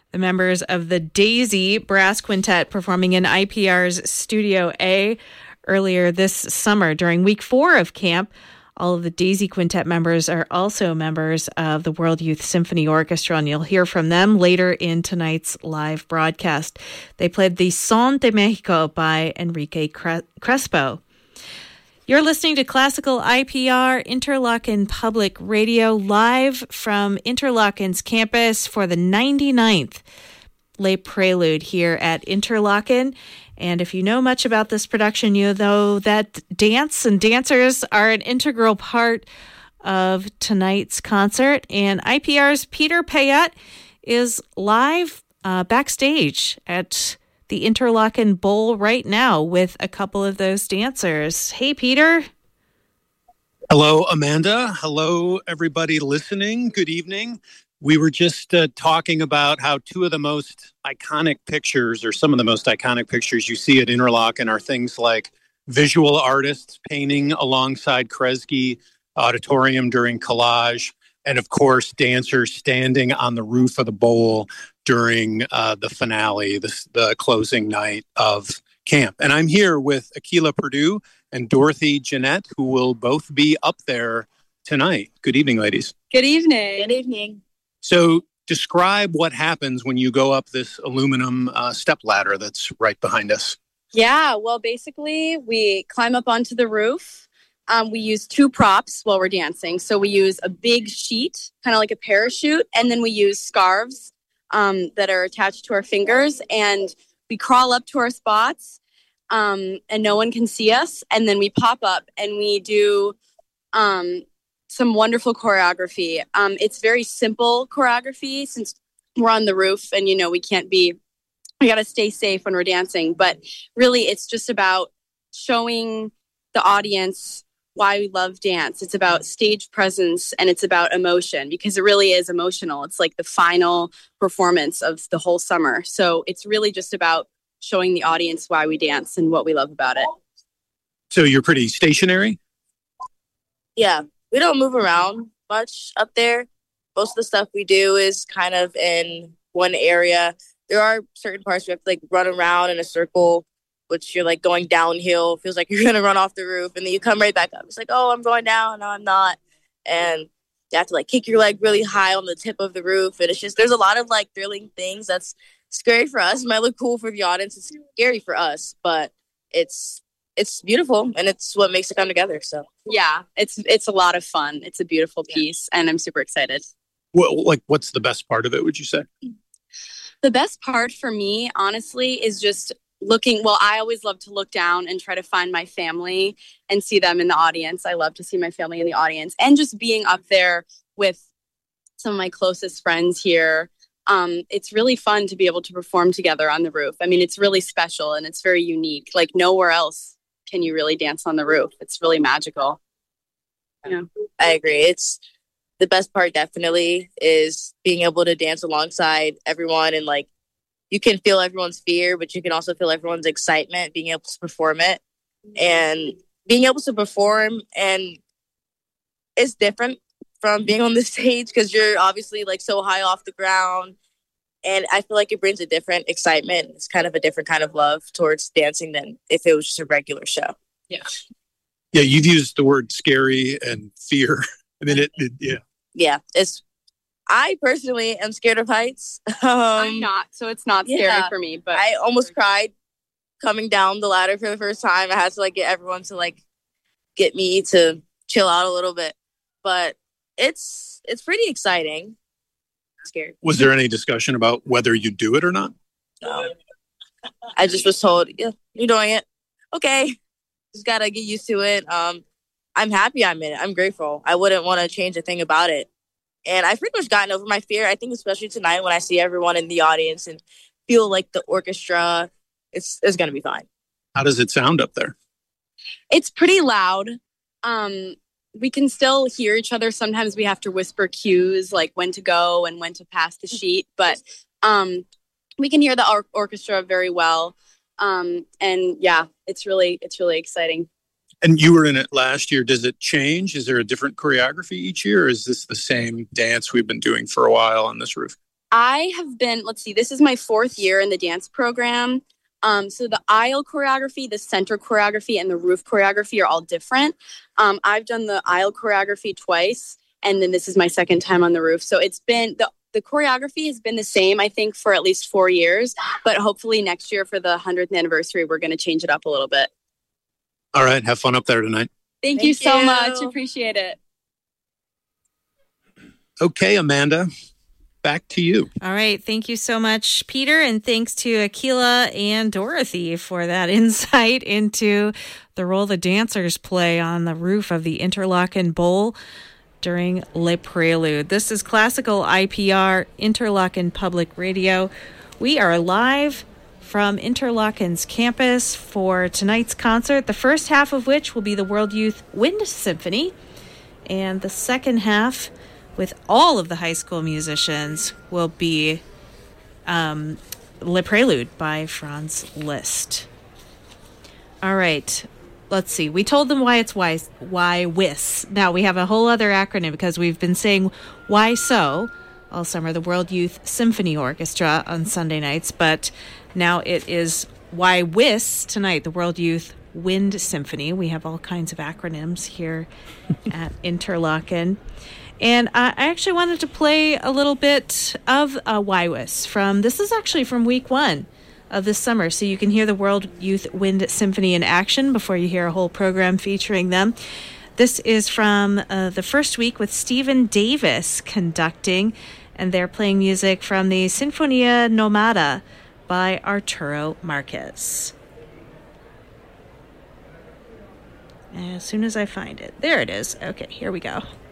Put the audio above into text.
The members of the Daisy Brass Quintet performing in IPR's Studio A earlier this summer during week 4 of camp. All of the Daisy Quintet members are also members of the World Youth Symphony Orchestra, and you'll hear from them later in tonight's live broadcast. They played the Son de Mexico by Enrique Crespo. You're listening to Classical IPR, Interlochen Public Radio, live from Interlochen's campus for the 99th Les Prelude here at Interlochen. And if you know much about this production, you know that dance and dancers are an integral part of tonight's concert. And IPR's Peter Payette is live backstage at the Interlochen Bowl right now with a couple of those dancers. Hey, Peter. Hello, Amanda. Hello, everybody listening. Good evening. We were just talking about how two of the most iconic pictures, or some of the most iconic pictures you see at Interlochen, are things like visual artists painting alongside Kresge Auditorium during collage, and of course, dancers standing on the roof of the bowl during the finale, the closing night of camp. And I'm here with Akila Purdue and Dorothy Jeanette, who will both be up there tonight. Good evening, ladies. Good evening. Good evening. So describe what happens when you go up this aluminum step ladder that's right behind us. Yeah, well, basically, we climb up onto the roof. We use two props while we're dancing. So we use a big sheet, kind of like a parachute, and then we use scarves that are attached to our fingers. And we crawl up to our spots, and no one can see us. And then we pop up and we do some wonderful choreography. It's very simple choreography since we're on the roof and, we got to stay safe when we're dancing. But really, it's just about showing the audience why we love dance. It's about stage presence and it's about emotion, because it really is emotional. It's like the final performance of the whole summer. So it's really just about showing the audience why we dance and what we love about it. So you're pretty stationary? Yeah, we don't move around much up there. Most of the stuff we do is kind of in one area. There are certain parts we have to run around in a circle, which you're going downhill. Feels like you're going to run off the roof, and then you come right back up. It's oh, I'm going down. No, I'm not. And you have to kick your leg really high on the tip of the roof. And it's just, there's a lot of thrilling things that's scary for us. It might look cool for the audience. It's scary for us, but it's beautiful, and it's what makes it come together. So yeah, it's a lot of fun. It's a beautiful piece, and I'm super excited. Well, what's the best part of it, would you say? The best part for me, honestly, is just looking. Well, I always love to look down and try to find my family and see them in the audience. I love to see my family in the audience, and just being up there with some of my closest friends here. It's really fun to be able to perform together on the roof. I mean, it's really special and it's very unique. Nowhere else can you really dance on the roof. It's really magical. Yeah, I agree. It's the best part, definitely, is being able to dance alongside everyone, and you can feel everyone's fear, but you can also feel everyone's excitement, being able to perform it. And being able to perform, and it's different from being on the stage, because you're obviously so high off the ground. And I feel like it brings a different excitement. It's kind of a different kind of love towards dancing than if it was just a regular show. Yeah. Yeah, you've used the word scary and fear. I mean, yeah. Yeah, I personally am scared of heights. I'm not, so it's not scary for me. But I almost cried coming down the ladder for the first time. I had to get everyone to get me to chill out a little bit. But it's pretty exciting. Scared. Was there any discussion about whether you do it or not? No. I just was told, yeah, you're doing it. Okay. Just gotta get used to it. I'm happy I'm in it. I'm grateful. I wouldn't want to change a thing about it. And I've pretty much gotten over my fear. I think especially tonight when I see everyone in the audience and feel the orchestra, it's going to be fine. How does it sound up there? It's pretty loud. We can still hear each other. Sometimes we have to whisper cues, when to go and when to pass the sheet. But we can hear the orchestra very well. And yeah, it's really exciting. And you were in it last year. Does it change? Is there a different choreography each year, or is this the same dance we've been doing for a while on this roof? I have been, let's see, this is my 4th year in the dance program. So the aisle choreography, the center choreography, and the roof choreography are all different. I've done the aisle choreography twice, and then this is my 2nd time on the roof. So it's been, the choreography has been the same, I think, for at least 4 years. But hopefully next year for the 100th anniversary, we're going to change it up a little bit. All right. Have fun up there tonight. Thank you so much. Appreciate it. Okay, Amanda. Back to you. All right. Thank you so much, Peter. And thanks to Akila and Dorothy for that insight into the role the dancers play on the roof of the Interlaken Bowl during Le Prelude. This is Classical IPR, Interlaken Public Radio. We are live from Interlaken's campus for tonight's concert, the first half of which will be the World Youth Wind Symphony, and the second half, with all of the high school musicians, will be Le Prelude by Franz Liszt. All right, let's see. We told them why it's why WIS. Now we have a whole other acronym because we've been saying why so all summer, the World Youth Symphony Orchestra on Sunday nights, but now it is why WIS tonight, the World Youth Wind Symphony. We have all kinds of acronyms here at Interlaken. And I actually wanted to play a little bit of YWIS this is actually from week 1 of this summer, so you can hear the World Youth Wind Symphony in action before you hear a whole program featuring them. This is from the first week with Stephen Davis conducting, and they're playing music from the Sinfonia Nomada by Arturo Marquez. As soon as I find it. There it is. Okay, here we go.